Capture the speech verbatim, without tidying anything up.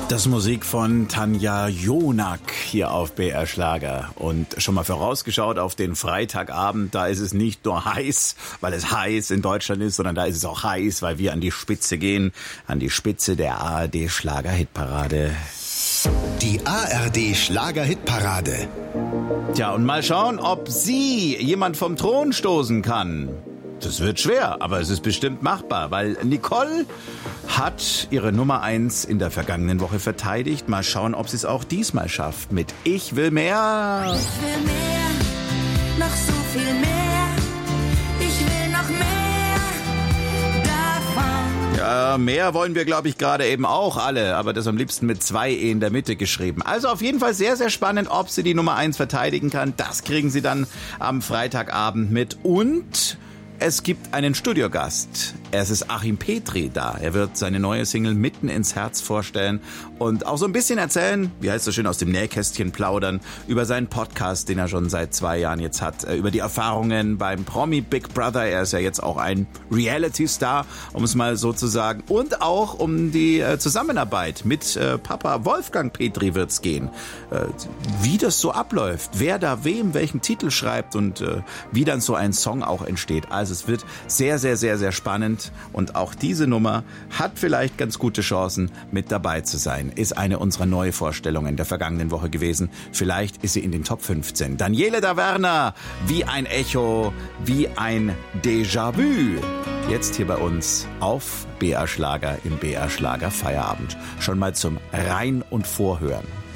Das Musik von Tanja Jonak hier auf B R Schlager. Und schon mal vorausgeschaut auf den Freitagabend, da ist es nicht nur heiß, weil es heiß in Deutschland ist, sondern da ist es auch heiß, weil wir an die Spitze gehen, an die Spitze der A R D Schlager-Hitparade. Die A R D Schlager-Hitparade. Tja, und mal schauen, ob sie jemand vom Thron stoßen kann. Das wird schwer, aber es ist bestimmt machbar, weil Nicole hat ihre Nummer eins in der vergangenen Woche verteidigt. Mal schauen, ob sie es auch diesmal schafft mit Ich will mehr. Ich will mehr, noch so viel mehr. Ich will noch mehr davon. Ja, mehr wollen wir, glaube ich, gerade eben auch alle, aber das am liebsten mit zwei E in der Mitte geschrieben. Also auf jeden Fall sehr, sehr spannend, ob sie die Nummer eins verteidigen kann. Das kriegen sie dann am Freitagabend mit. Und es gibt einen Studiogast. Es ist Achim Petri da. Er wird seine neue Single Mitten ins Herz vorstellen und auch so ein bisschen erzählen, wie heißt das schön, aus dem Nähkästchen plaudern, über seinen Podcast, den er schon seit zwei Jahren jetzt hat, über die Erfahrungen beim Promi Big Brother. Er ist ja jetzt auch ein Reality-Star, um es mal so zu sagen. Und auch um die Zusammenarbeit mit Papa Wolfgang Petri wird's gehen. Wie das so abläuft, wer da wem welchen Titel schreibt und wie dann so ein Song auch entsteht. Also es wird sehr, sehr, sehr, sehr spannend. Und auch diese Nummer hat vielleicht ganz gute Chancen, mit dabei zu sein. Ist eine unserer Neuvorstellungen der vergangenen Woche gewesen. Vielleicht ist sie in den Top fünfzehn. Daniele Daverna, wie ein Echo, wie ein Déjà-vu. Jetzt hier bei uns auf B R Schlager im B R Schlager Feierabend. Schon mal zum Rein- und Vorhören.